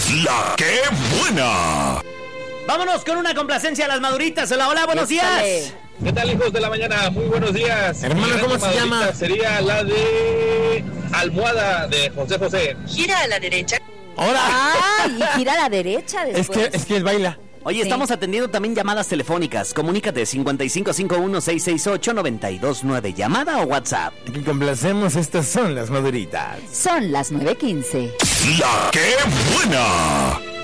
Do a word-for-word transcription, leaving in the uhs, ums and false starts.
La que buena. Vámonos con una complacencia a las maduritas. Hola, hola, buenos días. ¿Qué tal, hijos de la mañana? Muy buenos días. Hermano, ¿cómo se llama? Sería la de Almohada de José José. Gira a la derecha. ¡Ahora! Ah, y gira a la derecha después. Es que, es que él baila. Oye, Sí. estamos atendiendo también llamadas telefónicas. Comunícate cincuenta y cinco cincuenta y uno, seiscientos sesenta y ocho, noventa y dos nueve. ¿Llamada o WhatsApp? Aquí complacemos, estas son las maduritas. Son las nueve quince. La que buena.